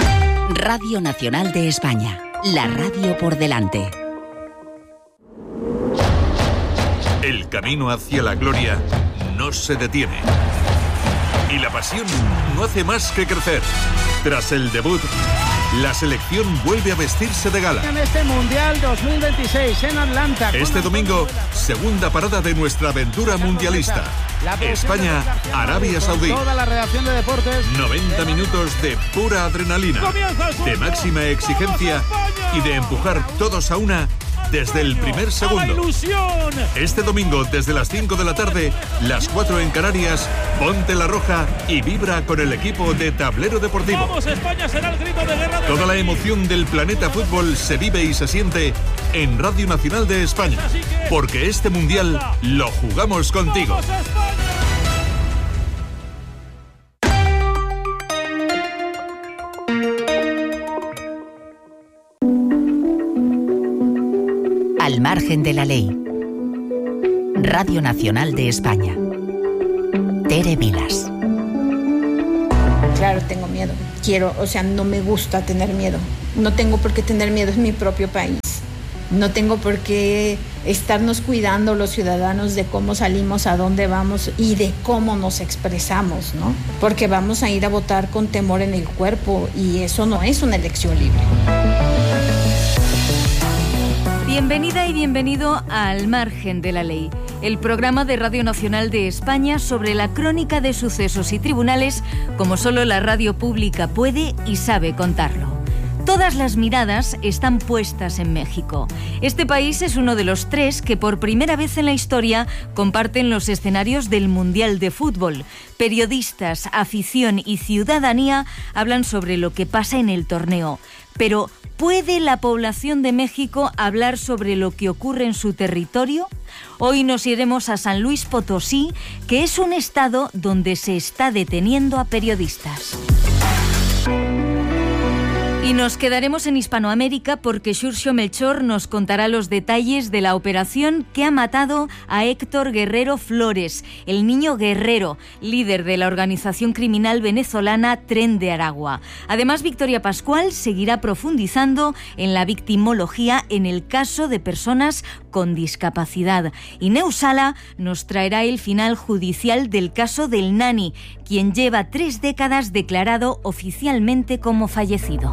Radio Nacional de España. La radio por delante. El camino hacia la gloria no se detiene. Y la pasión no hace más que crecer. Tras el debut, la selección vuelve a vestirse de gala. En este Mundial 2026 en Atlanta. Este domingo, segunda parada de nuestra aventura mundialista. España, Arabia Saudí. Toda la redacción de deportes. 90 minutos de pura adrenalina, de máxima exigencia y de empujar todos a una desde el primer segundo. Este domingo, desde las 5 de la tarde, las 4 en Canarias, ponte la roja y vibra con el equipo de Tablero Deportivo. ¡Vamos, España! Será el grito de guerra. Toda la emoción del planeta fútbol se vive y se siente en Radio Nacional de España, porque este mundial lo jugamos contigo. Al margen de la ley. Radio Nacional de España. Tere Vilas. Claro, tengo miedo. No me gusta tener miedo. No tengo por qué tener miedo, es mi propio país. No tengo por qué estarnos cuidando los ciudadanos de cómo salimos, a dónde vamos y de cómo nos expresamos, ¿no? Porque vamos a ir a votar con temor en el cuerpo y eso no es una elección libre. Bienvenida y bienvenido a Al margen de la ley, el programa de Radio Nacional de España sobre la crónica de sucesos y tribunales como solo la radio pública puede y sabe contarlo. Todas las miradas están puestas en México. Este país es uno de los 3 que por primera vez en la historia comparten los escenarios del Mundial de Fútbol. Periodistas, afición y ciudadanía hablan sobre lo que pasa en el torneo. Pero, ¿puede la población de México hablar sobre lo que ocurre en su territorio? Hoy nos iremos a San Luis Potosí, que es un estado donde se está deteniendo a periodistas. Y nos quedaremos en Hispanoamérica porque Xurxo Melchor nos contará los detalles de la operación que ha matado a Héctor Guerrero Flores, el niño guerrero, líder de la organización criminal venezolana Tren de Aragua. Además, Victoria Pascual seguirá profundizando en la victimología en el caso de personas con discapacidad. Y Neusala nos traerá el final judicial del caso del Nani, quien lleva 3 décadas declarado oficialmente como fallecido.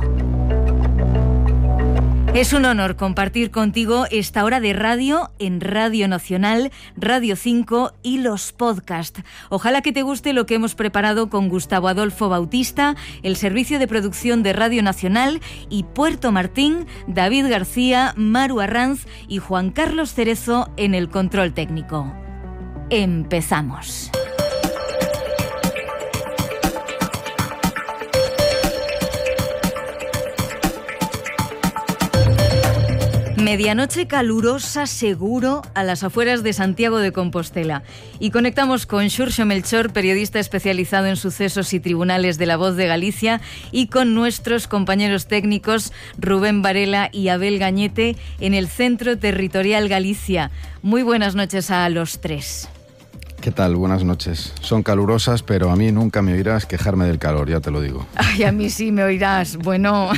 Es un honor compartir contigo esta hora de radio en Radio Nacional, Radio 5 y los podcasts. Ojalá que te guste lo que hemos preparado con Gustavo Adolfo Bautista, el servicio de producción de Radio Nacional y Puerto Martín, David García, Maru Arranz y Juan Carlos Cerezo en el control técnico. Empezamos. Medianoche calurosa, seguro, a las afueras de Santiago de Compostela. Y conectamos con Xurxo Melchor, periodista especializado en sucesos y tribunales de La Voz de Galicia, y con nuestros compañeros técnicos Rubén Varela y Abel Gañete en el Centro Territorial Galicia. Muy buenas noches a los 3. ¿Qué tal? Buenas noches. Son calurosas, pero a mí nunca me oirás quejarme del calor, ya te lo digo. Ay, a mí sí me oirás. Bueno.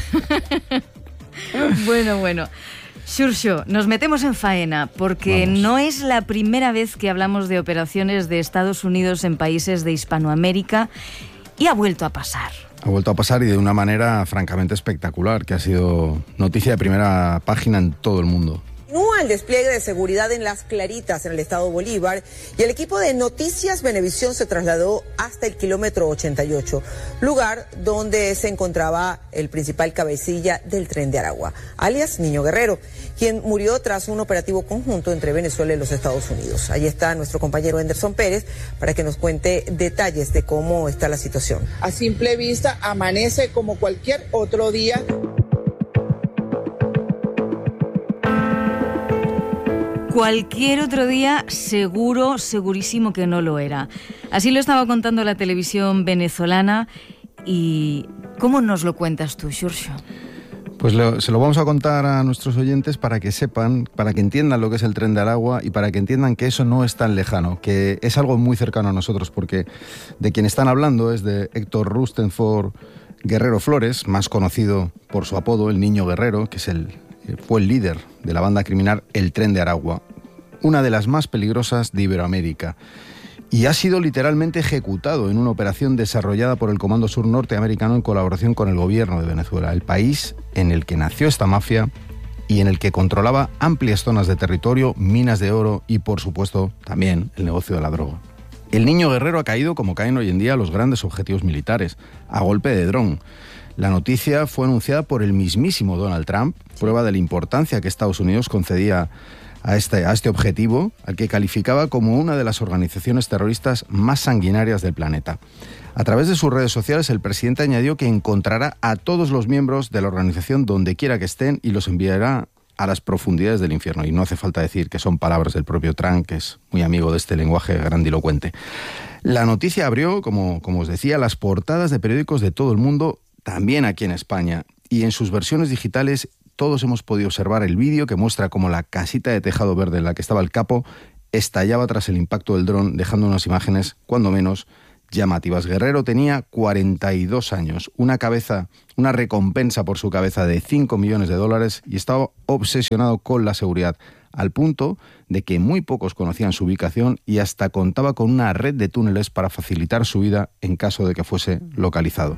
Bueno. Xurxo, nos metemos en faena porque no es la primera vez que hablamos de operaciones de Estados Unidos en países de Hispanoamérica y ha vuelto a pasar. Ha vuelto a pasar y de una manera francamente espectacular, que ha sido noticia de primera página en todo el mundo. Continúa el despliegue de seguridad en Las Claritas, en el estado Bolívar, y el equipo de Noticias Venevisión se trasladó hasta el kilómetro 88, lugar donde se encontraba el principal cabecilla del Tren de Aragua, alias Niño Guerrero, quien murió tras un operativo conjunto entre Venezuela y los Estados Unidos. Ahí está nuestro compañero Anderson Pérez para que nos cuente detalles de cómo está la situación. A simple vista amanece como cualquier otro día. Cualquier otro día, segurísimo que no lo era. Así lo estaba contando la televisión venezolana. ¿Y cómo nos lo cuentas tú, Xurxo? Pues se lo vamos a contar a nuestros oyentes para que sepan, para que entiendan lo que es el Tren de Aragua y para que entiendan que eso no es tan lejano, que es algo muy cercano a nosotros, porque de quien están hablando es de Héctor Rustenford Guerrero Flores, más conocido por su apodo, el Niño Guerrero, que fue el líder de la banda criminal El Tren de Aragua. una de las más peligrosas de Iberoamérica. Y ha sido literalmente ejecutado en una operación desarrollada por el Comando Sur norteamericano en colaboración con el gobierno de Venezuela, el país en el que nació esta mafia y en el que controlaba amplias zonas de territorio, minas de oro y, por supuesto, también el negocio de la droga. El niño guerrero ha caído, como caen hoy en día, los grandes objetivos militares, a golpe de dron. La noticia fue anunciada por el mismísimo Donald Trump, prueba de la importancia que Estados Unidos concedía a este objetivo, al que calificaba como una de las organizaciones terroristas más sanguinarias del planeta. A través de sus redes sociales, el presidente añadió que encontrará a todos los miembros de la organización donde quiera que estén y los enviará a las profundidades del infierno. Y no hace falta decir que son palabras del propio Trump, que es muy amigo de este lenguaje grandilocuente. La noticia abrió, como os decía, las portadas de periódicos de todo el mundo, también aquí en España. Y en sus versiones digitales todos hemos podido observar el vídeo que muestra cómo la casita de tejado verde en la que estaba el capo estallaba tras el impacto del dron, dejando unas imágenes, cuando menos, llamativas. Guerrero tenía 42 años, una recompensa por su cabeza de $5 millones y estaba obsesionado con la seguridad, al punto de que muy pocos conocían su ubicación y hasta contaba con una red de túneles para facilitar su vida en caso de que fuese localizado.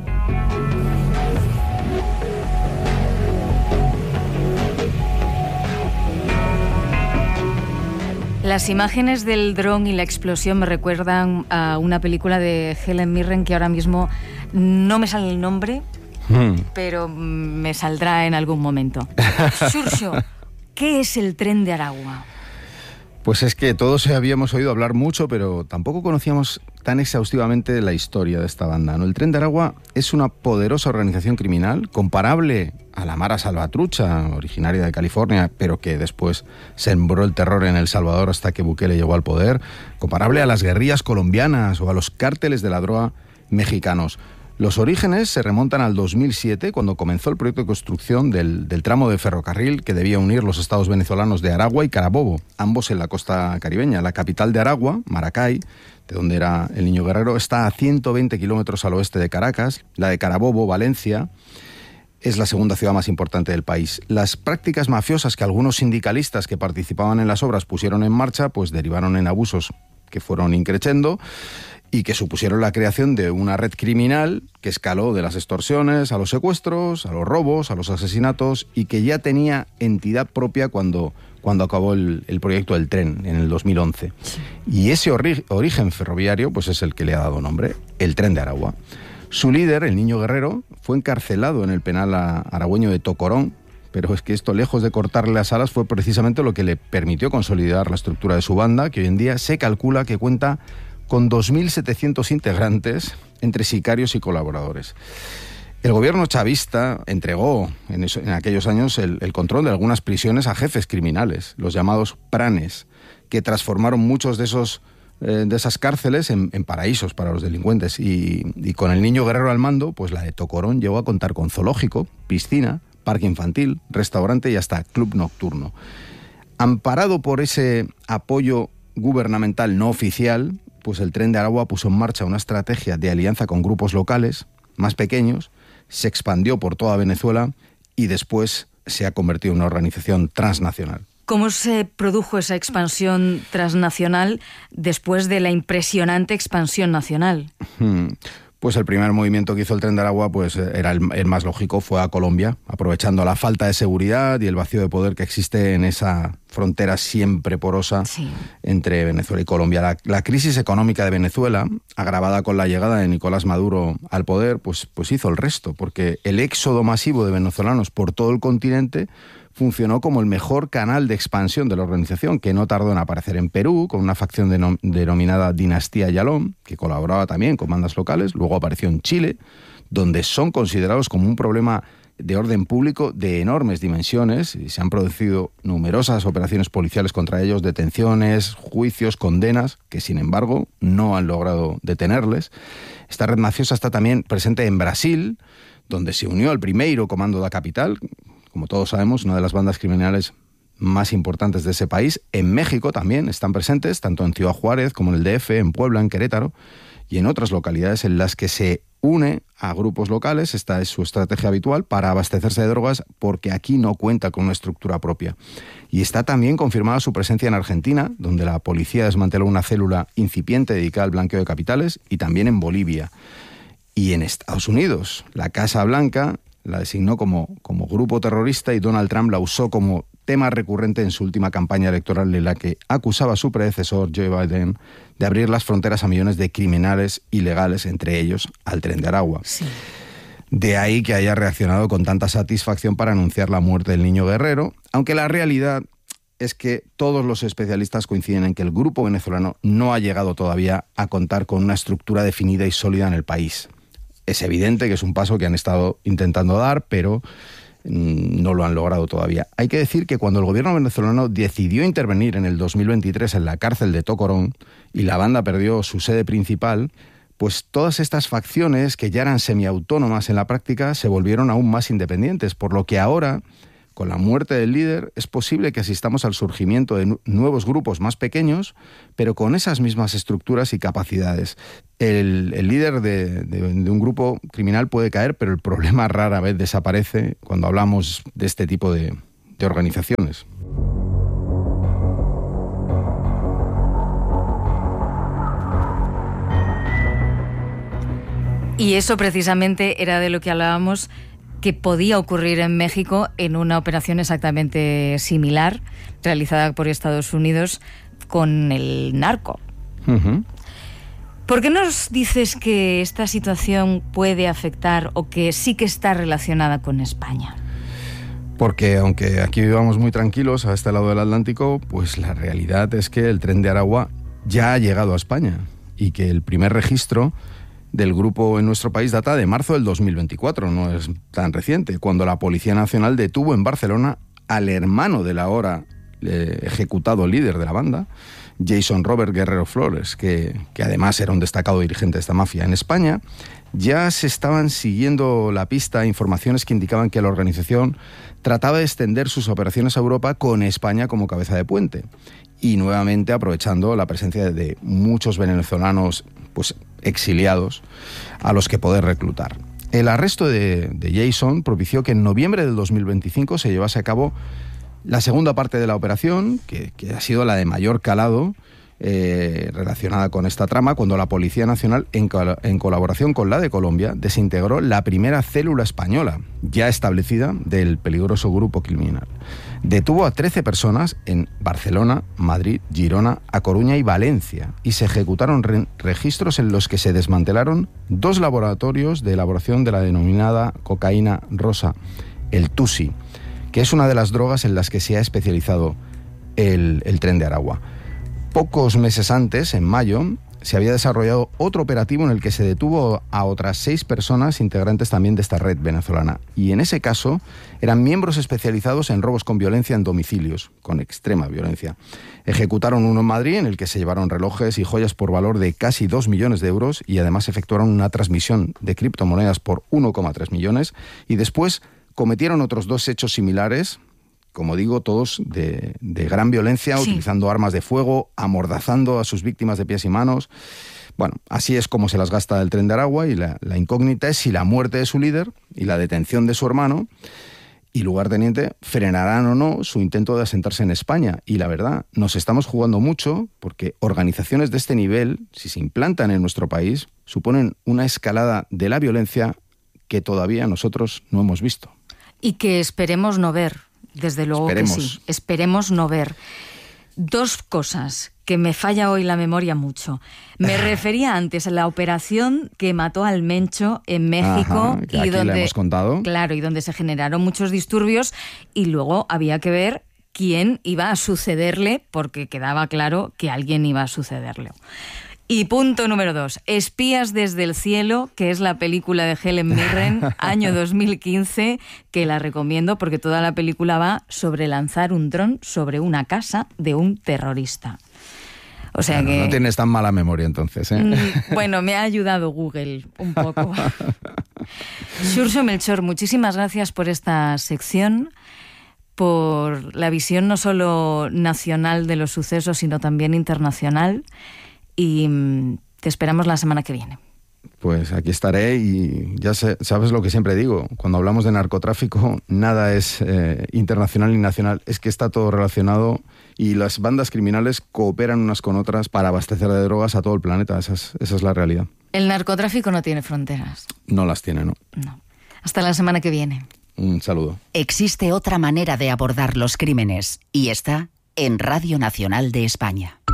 Las imágenes del dron y la explosión me recuerdan a una película de Helen Mirren que ahora mismo no me sale el nombre, pero me saldrá en algún momento. Xurxo, ¿qué es el Tren de Aragua? Pues es que todos habíamos oído hablar mucho, pero tampoco conocíamos tan exhaustivamente la historia de esta banda, ¿no? El Tren de Aragua es una poderosa organización criminal comparable a la Mara Salvatrucha, originaria de California, pero que después sembró el terror en El Salvador hasta que Bukele llegó al poder, comparable a las guerrillas colombianas o a los cárteles de la droga mexicanos. Los orígenes se remontan al 2007, cuando comenzó el proyecto de construcción del tramo de ferrocarril que debía unir los estados venezolanos de Aragua y Carabobo, ambos en la costa caribeña. La capital de Aragua, Maracay, de donde era el niño guerrero, está a 120 kilómetros al oeste de Caracas. La de Carabobo, Valencia, es la segunda ciudad más importante del país. Las prácticas mafiosas que algunos sindicalistas que participaban en las obras pusieron en marcha, pues derivaron en abusos que fueron increciendo y que supusieron la creación de una red criminal que escaló de las extorsiones a los secuestros, a los robos, a los asesinatos, y que ya tenía entidad propia cuando acabó el proyecto del tren en el 2011. Y ese origen ferroviario pues es el que le ha dado nombre, el Tren de Aragua. Su líder, el niño guerrero, fue encarcelado en el penal aragüeño de Tocorón, pero es que esto, lejos de cortarle las alas, fue precisamente lo que le permitió consolidar la estructura de su banda, que hoy en día se calcula que cuenta con 2.700 integrantes entre sicarios y colaboradores. El gobierno chavista entregó en aquellos años el control de algunas prisiones a jefes criminales, los llamados pranes, que transformaron muchos de esas cárceles en paraísos para los delincuentes. Y con el niño guerrero al mando, pues la de Tocorón llegó a contar con zoológico, piscina, parque infantil, restaurante y hasta club nocturno. Amparado por ese apoyo gubernamental no oficial, pues el Tren de Aragua puso en marcha una estrategia de alianza con grupos locales más pequeños, se expandió por toda Venezuela y después se ha convertido en una organización transnacional. ¿Cómo se produjo esa expansión transnacional después de la impresionante expansión nacional? Pues el primer movimiento que hizo el Tren de Aragua pues era el más lógico, fue a Colombia, aprovechando la falta de seguridad y el vacío de poder que existe en esa frontera siempre porosa entre Venezuela y Colombia. La crisis económica de Venezuela, agravada con la llegada de Nicolás Maduro al poder, pues hizo el resto, porque el éxodo masivo de venezolanos por todo el continente funcionó como el mejor canal de expansión de la organización, que no tardó en aparecer en Perú, con una facción denominada Dinastía Yalón, que colaboraba también con bandas locales. Luego apareció en Chile, donde son considerados como un problema de orden público de enormes dimensiones, y se han producido numerosas operaciones policiales contra ellos, detenciones, juicios, condenas, que sin embargo no han logrado detenerles. Esta red mafiosa está también presente en Brasil, donde se unió al primeiro comando da capital, como todos sabemos, una de las bandas criminales más importantes de ese país. En México también están presentes, tanto en Ciudad Juárez como en el DF, en Puebla, en Querétaro y en otras localidades en las que se une a grupos locales, esta es su estrategia habitual, para abastecerse de drogas porque aquí no cuenta con una estructura propia. Y está también confirmada su presencia en Argentina, donde la policía desmanteló una célula incipiente dedicada al blanqueo de capitales, y también en Bolivia. Y en Estados Unidos, la Casa Blanca la designó como grupo terrorista y Donald Trump la usó como tema recurrente en su última campaña electoral, en la que acusaba a su predecesor, Joe Biden, de abrir las fronteras a millones de criminales ilegales, entre ellos al Tren de Aragua. Sí. De ahí que haya reaccionado con tanta satisfacción para anunciar la muerte del niño guerrero, aunque la realidad es que todos los especialistas coinciden en que el grupo venezolano no ha llegado todavía a contar con una estructura definida y sólida en el país. Es evidente que es un paso que han estado intentando dar, pero no lo han logrado todavía. Hay que decir que cuando el gobierno venezolano decidió intervenir en el 2023 en la cárcel de Tocorón y la banda perdió su sede principal, pues todas estas facciones que ya eran semiautónomas en la práctica se volvieron aún más independientes, por lo que ahora, con la muerte del líder, es posible que asistamos al surgimiento de nuevos grupos más pequeños, pero con esas mismas estructuras y capacidades. El líder de un grupo criminal puede caer, pero el problema rara vez desaparece cuando hablamos de este tipo de organizaciones. Y eso precisamente era de lo que hablábamos, que podía ocurrir en México en una operación exactamente similar realizada por Estados Unidos con el narco. Uh-huh. ¿Por qué nos dices que esta situación puede afectar o que sí que está relacionada con España? Porque aunque aquí vivamos muy tranquilos a este lado del Atlántico, pues la realidad es que el Tren de Aragua ya ha llegado a España y que el primer registro del grupo en nuestro país data de marzo del 2024, no es tan reciente, cuando la Policía Nacional detuvo en Barcelona al hermano del ahora ejecutado líder de la banda, Jason Robert Guerrero Flores, que además era un destacado dirigente de esta mafia. En España ya se estaban siguiendo la pista informaciones que indicaban que la organización trataba de extender sus operaciones a Europa con España como cabeza de puente, y nuevamente aprovechando la presencia de muchos venezolanos pues exiliados a los que poder reclutar. El arresto de Jason propició que en noviembre del 2025 se llevase a cabo la segunda parte de la operación, que ha sido la de mayor calado relacionada con esta trama, cuando la Policía Nacional, en colaboración con la de Colombia, desintegró la primera célula española ya establecida del peligroso grupo criminal. Detuvo a 13 personas en Barcelona, Madrid, Girona, A Coruña y Valencia, y se ejecutaron registros en los que se desmantelaron 2 laboratorios de elaboración de la denominada cocaína rosa, el Tusi, que es una de las drogas en las que se ha especializado el Tren de Aragua. Pocos meses antes, en mayo, se había desarrollado otro operativo en el que se detuvo a otras 6 personas integrantes también de esta red venezolana. Y en ese caso eran miembros especializados en robos con violencia en domicilios, con extrema violencia. Ejecutaron uno en Madrid, en el que se llevaron relojes y joyas por valor de casi 2 millones de euros, y además efectuaron una transmisión de criptomonedas por 1,3 millones. Y después cometieron otros 2 hechos similares, como digo, todos de gran violencia, sí, utilizando armas de fuego, amordazando a sus víctimas de pies y manos. Bueno, así es como se las gasta el Tren de Aragua, y la incógnita es si la muerte de su líder y la detención de su hermano y lugarteniente frenarán o no su intento de asentarse en España. Y la verdad, nos estamos jugando mucho, porque organizaciones de este nivel, si se implantan en nuestro país, suponen una escalada de la violencia que todavía nosotros no hemos visto. Y que esperemos no ver. Desde luego que sí, esperemos no ver. 2 cosas que me falla hoy la memoria mucho. Me refería antes a la operación que mató al Mencho en México. Ajá, que aquí le hemos contado. Claro, y donde se generaron muchos disturbios, y luego había que ver quién iba a sucederle, porque quedaba claro que alguien iba a sucederle. Y punto número 2, Espías desde el cielo, que es la película de Helen Mirren, año 2015, que la recomiendo porque toda la película va sobre lanzar un dron sobre una casa de un terrorista. O sea que no tienes tan mala memoria entonces, ¿eh? Bueno, me ha ayudado Google un poco. Xurxo Melchor, muchísimas gracias por esta sección, por la visión no solo nacional de los sucesos, sino también internacional. Y te esperamos la semana que viene. pues aquí estaré y ya sabes lo que siempre digo, cuando hablamos de narcotráfico nada es internacional ni nacional, es que está todo relacionado y las bandas criminales cooperan unas con otras para abastecer de drogas a todo el planeta, esa es la realidad. El narcotráfico no tiene fronteras. No las tiene, ¿no? No. Hasta la semana que viene. Un saludo. Existe otra manera de abordar los crímenes y está en Radio Nacional de España.